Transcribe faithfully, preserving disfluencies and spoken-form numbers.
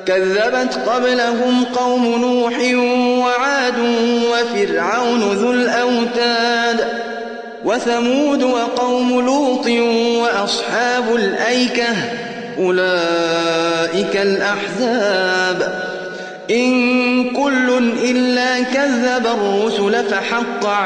كذبت قبلهم قوم نوح وعاد وفرعون ذو الأوتاد وثمود وقوم لوط وأصحاب الأيكة أولئك الأحزاب إن كل إلا كذب الرسل فحق